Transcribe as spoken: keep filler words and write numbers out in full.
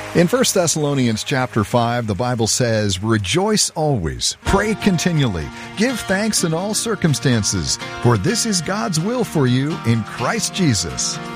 In First Thessalonians chapter five, the Bible says, "Rejoice always, pray continually, give thanks in all circumstances, for this is God's will for you in Christ Jesus."